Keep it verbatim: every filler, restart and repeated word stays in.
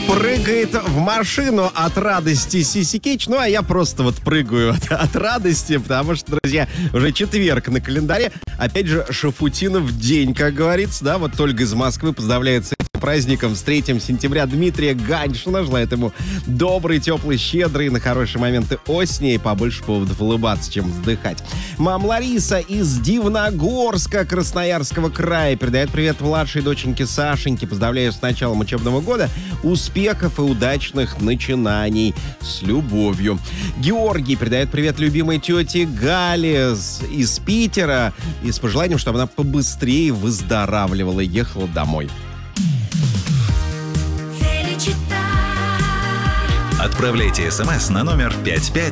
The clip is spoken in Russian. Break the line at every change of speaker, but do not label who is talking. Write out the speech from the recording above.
Прыгает в машину от радости Сиси Кетч. Ну, а я просто вот прыгаю от, от радости, потому что, друзья, уже четверг на календаре. Опять же, Шафутинов день, как говорится, да, вот Ольга из Москвы поздравляет с этим праздником, с третьего сентября Дмитрия Ганьшина. Желает ему добрый, теплый, щедрый, на хорошие моменты осени и побольше поводов улыбаться, чем вздыхать. Мам Лариса из Дивногорска, Красноярского края, передает привет младшей доченьке Сашеньке. Поздравляю с началом учебного года. Успехов и удачных начинаний. С любовью. Георгий передает привет любимой тете Гале из Питера и с пожеланием, чтобы она побыстрее выздоравливала и ехала домой.
Отправляйте смс на номер пять пять